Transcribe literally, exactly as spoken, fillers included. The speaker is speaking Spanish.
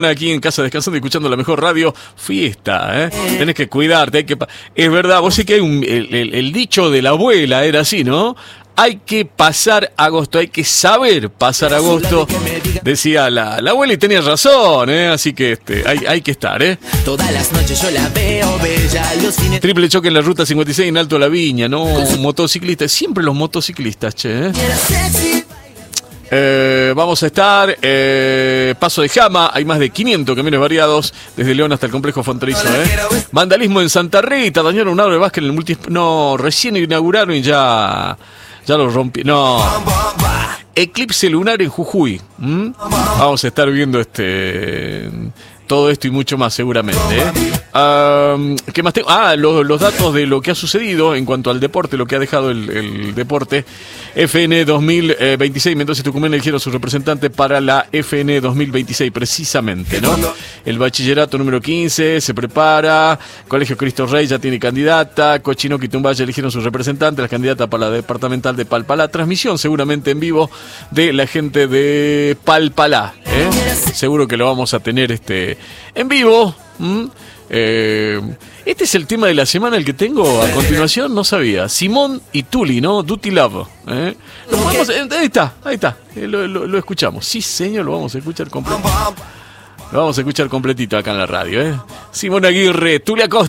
Aquí en casa descansando y escuchando la mejor radio, fiesta, ¿eh? Tenés que cuidarte, hay que... Pa- es verdad, vos sí que hay un... El, el, el dicho de la abuela era así, ¿no? Hay que pasar agosto, hay que saber pasar agosto, decía la, la abuela y tenía razón, ¿eh? Así que este, hay, hay que estar, ¿eh? Todas las noches yo la veo bella, los fines... Triple choque en la ruta cincuenta y seis en Alto La Viña, ¿no? Motociclistas, siempre los motociclistas, che, ¿eh? Eh, vamos a estar eh, Paso de Jama, hay más de quinientos camiones variados desde León hasta el complejo fronterizo, ¿eh? Vandalismo en Santa Rita, dañaron un árbol de básquet en el multi... No, recién inauguraron y ya ya lo rompí. No. Eclipse lunar en Jujuy. ¿Mm? Vamos a estar viendo este todo esto y mucho más seguramente, ¿eh? Um, ¿Qué más tengo? Ah, los, los datos de lo que ha sucedido en cuanto al deporte, lo que ha dejado el, el deporte. F N dos mil veintiséis, Mendoza y Tucumán eligieron su representante para la F N dos mil veintiséis, precisamente, ¿no? El bachillerato número quince se prepara, Colegio Cristo Rey ya tiene candidata, Cochinoco y Tumballe eligieron su representante, la candidata para la departamental de Palpalá. Transmisión seguramente en vivo de la gente de Palpalá, ¿eh? Seguro que lo vamos a tener este en vivo. ¿Mm? Eh, este es el tema de la semana, el que tengo a continuación, no sabía. Simón y Tuli, ¿no? Duty Love, ¿eh? Lo podemos, eh, ahí está, ahí está, eh, lo, lo, lo escuchamos. Sí, señor, lo vamos a escuchar completo. Lo vamos a escuchar completito acá en la radio, ¿eh? Simón Aguirre, Tuli Acosta.